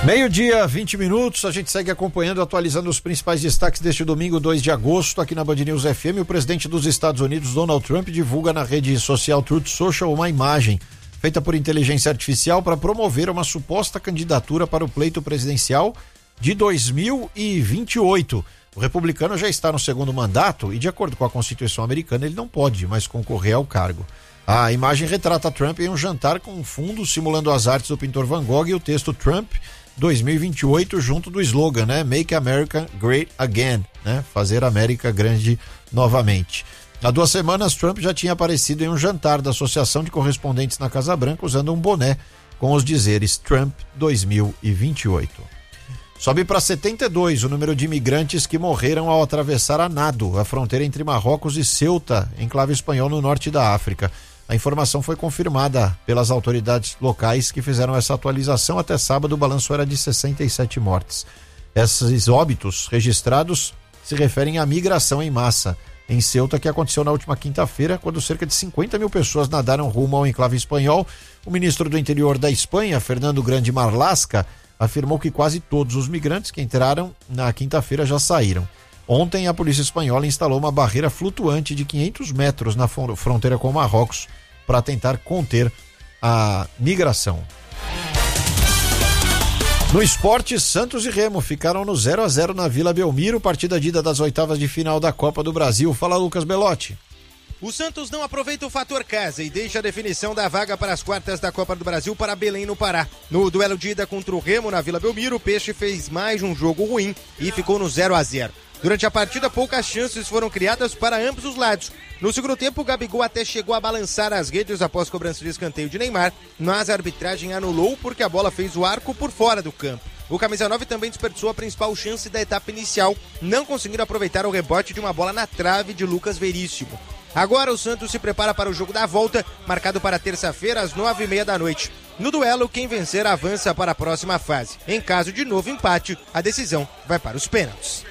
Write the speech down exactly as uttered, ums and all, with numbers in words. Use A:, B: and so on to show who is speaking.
A: Meio-dia, vinte minutos, a gente segue acompanhando, atualizando os principais destaques deste domingo, dois de agosto, aqui na Band News F M. O presidente dos Estados Unidos, Donald Trump, divulga na rede social Truth Social uma imagem feita por inteligência artificial para promover uma suposta candidatura para o pleito presidencial de dois mil e vinte e oito. O republicano já está no segundo mandato e, de acordo com a Constituição americana, ele não pode mais concorrer ao cargo. A imagem retrata Trump em um jantar com um fundo simulando as artes do pintor Van Gogh e o texto Trump dois mil e vinte e oito junto do slogan, né? Make America Great Again, né? Fazer a América grande novamente. Há duas semanas, Trump já tinha aparecido em um jantar da Associação de Correspondentes na Casa Branca usando um boné com os dizeres Trump dois mil e vinte e oito. Sobe para setenta e dois o número de imigrantes que morreram ao atravessar a nado, a fronteira entre Marrocos e Ceuta, enclave espanhol no norte da África. A informação foi confirmada pelas autoridades locais que fizeram essa atualização. Até sábado o balanço era de sessenta e sete mortes. Esses óbitos registrados se referem à migração em massa em Ceuta, que aconteceu na última quinta-feira, quando cerca de cinquenta mil pessoas nadaram rumo ao enclave espanhol. O ministro do Interior da Espanha, Fernando Grande Marlaska, afirmou que quase todos os migrantes que entraram na quinta-feira já saíram. Ontem, a polícia espanhola instalou uma barreira flutuante de quinhentos metros na fronteira com o Marrocos para tentar conter a migração. No esporte, Santos e Remo ficaram no zero a zero na Vila Belmiro, partida de ida das oitavas de final da Copa do Brasil. Fala, Lucas Belotti.
B: O Santos não aproveita o fator casa e deixa a definição da vaga para as quartas da Copa do Brasil para Belém, no Pará. No duelo de ida contra o Remo na Vila Belmiro, o Peixe fez mais um jogo ruim e ficou no zero a zero. Durante a partida, poucas chances foram criadas para ambos os lados. No segundo tempo, o Gabigol até chegou a balançar as redes após cobrança de escanteio de Neymar, mas a arbitragem anulou porque a bola fez o arco por fora do campo. O camisa nove também desperdiçou a principal chance da etapa inicial, não conseguindo aproveitar o rebote de uma bola na trave de Lucas Veríssimo. Agora o Santos se prepara para o jogo da volta, marcado para terça-feira às nove e meia da noite. No duelo, quem vencer avança para a próxima fase. Em caso de novo empate, a decisão vai para os pênaltis.